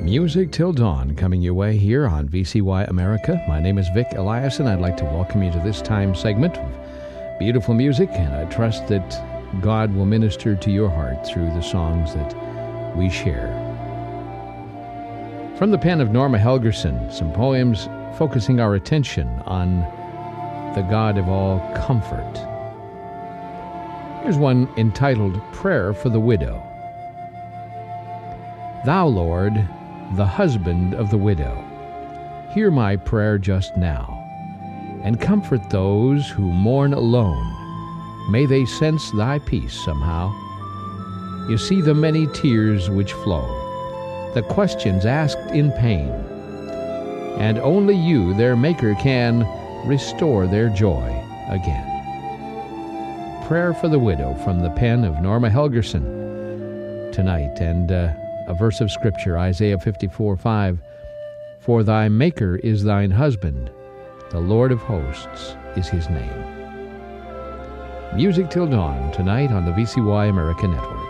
Music Till Dawn coming your way here on VCY America. My name is Vic Eliason. I'd like to welcome you to this time segment of beautiful music, and I trust that God will minister to your heart through the songs that we share. From the pen of Norma Helgerson, some poems focusing our attention on the God of all comfort. Here's one entitled Prayer for the Widow. Thou, Lord, the husband of the widow, hear my prayer just now, and comfort those who mourn alone. May they sense thy peace somehow. You see the many tears which flow, the questions asked in pain, and only you, their Maker, can restore their joy again. Prayer for the Widow from the pen of Norma Helgerson tonight, and a verse of Scripture, Isaiah 54:5. For thy Maker is thine husband, the Lord of hosts is his name. Music Till Dawn tonight on the VCY America Network.